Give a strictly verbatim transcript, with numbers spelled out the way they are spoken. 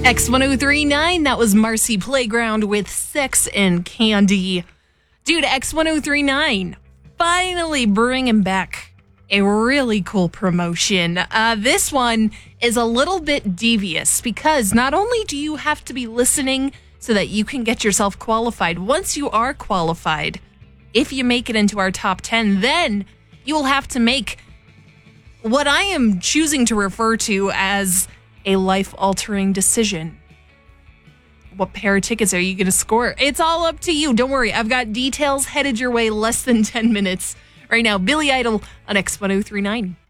X ten thirty-nine, that was Marcy Playground with Sex and Candy. Dude, X ten thirty-nine, finally bringing back a really cool promotion. Uh, this one is a little bit devious because not only do you have to be listening so that you can get yourself qualified, once you are qualified, if you make it into our top ten, then you will have to make what I am choosing to refer to as a life-altering decision. What pair of tickets are you going to score? It's all up to you. Don't worry. I've got details headed your way less than ten minutes right now. Billy Idol on X ten thirty-nine.